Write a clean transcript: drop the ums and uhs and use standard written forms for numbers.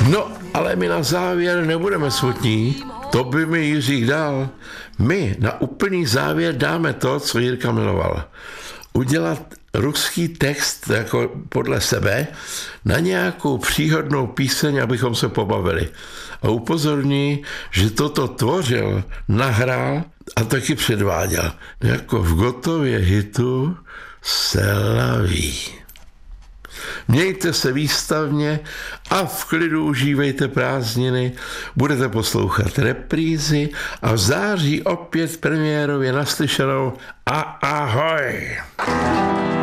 No, ale my na závěr nebudeme smutní. To by mi Jiřík dal. My na úplný závěr dáme to, co Jirka miloval. Udělat ruský text jako podle sebe na nějakou příhodnou píseň, abychom se pobavili. A upozorní, že toto tvořil, nahrál a taky předváděl. Jako v Gotově hitu se laví. Mějte se výstavně a v klidu užívejte prázdniny, budete poslouchat reprízy a v září opět premiérově naslyšenou a ahoj!